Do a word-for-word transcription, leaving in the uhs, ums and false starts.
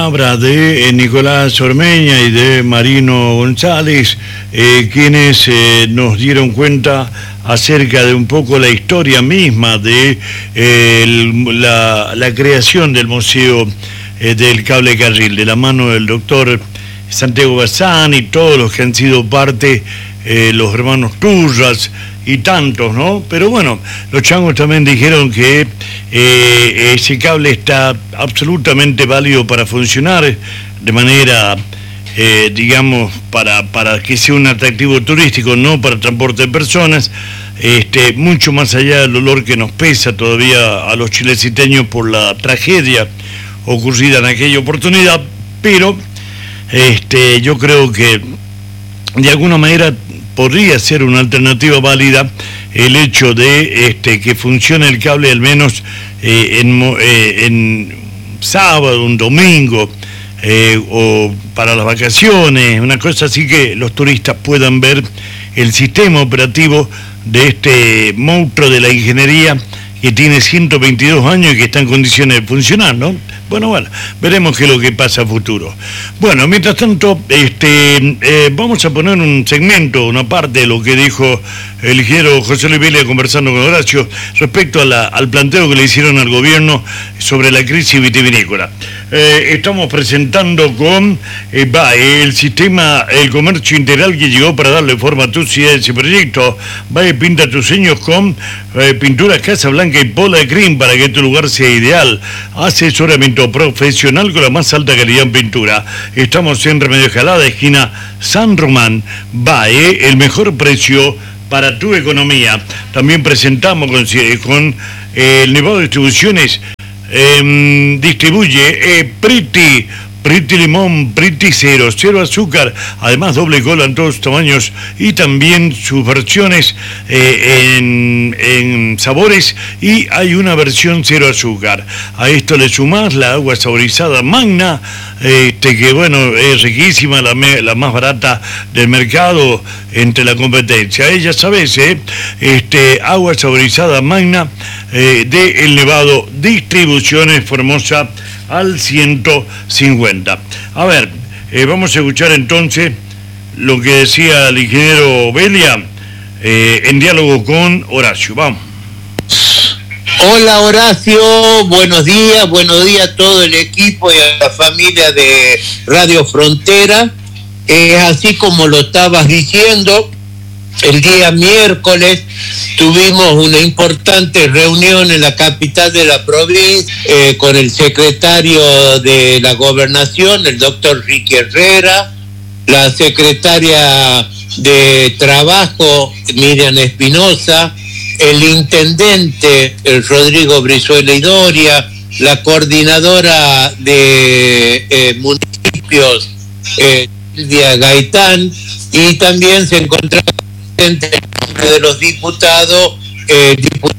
Palabra de eh, Nicolás Ormeña y de Marino González, eh, quienes eh, nos dieron cuenta acerca de un poco la historia misma de eh, el, la, la creación del Museo eh, del Cable Carril, de la mano del doctor Santiago Bazán y todos los que han sido parte, eh, los hermanos Turras y tantos, ¿no? Pero bueno, los changos también dijeron que eh, ese cable está absolutamente válido para funcionar de manera, eh, digamos, para, para que sea un atractivo turístico, no para transporte de personas, este, mucho más allá del dolor que nos pesa todavía a los chileciteños por la tragedia ocurrida en aquella oportunidad, pero este, yo creo que de alguna manera podría ser una alternativa válida el hecho de este, que funcione el cable al menos eh, en, eh, en sábado, un domingo, eh, o para las vacaciones, una cosa así que los turistas puedan ver el sistema operativo de este monstruo de la ingeniería que tiene ciento veintidós años y que está en condiciones de funcionar, ¿no? Bueno, bueno, veremos qué es lo que pasa a futuro. Bueno, mientras tanto, este, eh, vamos a poner un segmento, una parte de lo que dijo el ingeniero José Luis Velia conversando con Horacio respecto a la, al planteo que le hicieron al gobierno sobre la crisis vitivinícola. Eh, estamos presentando con eh, va, el sistema, el comercio integral que llegó para darle forma a tu ciudad de ese proyecto. Va y pinta tus sueños con eh, pinturas Casa Blanca y Pola de Crin para que tu lugar sea ideal. Asesoramiento profesional con la más alta calidad en pintura. Estamos en Remedio Jalada, esquina San Román. Va, eh, el mejor precio para tu economía. También presentamos con, con eh, el Nevado Distribuciones. Eh, distribuye eh, Pretty, Pretty Limón, Pretty Cero, cero azúcar, además doble cola en todos tamaños y también sus versiones eh, en, en sabores, y hay una versión cero azúcar. A esto le sumás la agua saborizada Magna, este, que bueno, es riquísima, la, me, la más barata del mercado entre la competencia. Ella sabes, ¿eh? este, agua saborizada Magna eh, de El Nevado Distribuciones Formosa al ciento cincuenta. A ver, eh, vamos a escuchar entonces lo que decía el ingeniero Velia eh, en diálogo con Horacio. Vamos. Hola Horacio, buenos días, buenos días a todo el equipo y a la familia de Radio Frontera. Es eh, así como lo estabas diciendo, el día miércoles tuvimos una importante reunión en la capital de la provincia eh, con el secretario de la Gobernación, el doctor Ricky Herrera, la secretaria de Trabajo, Miriam Espinosa, el intendente, el Rodrigo Brizuela y Doria, la coordinadora de eh, municipios, eh, Silvia Gaitán, y también se encontraba de los diputados, eh, diputado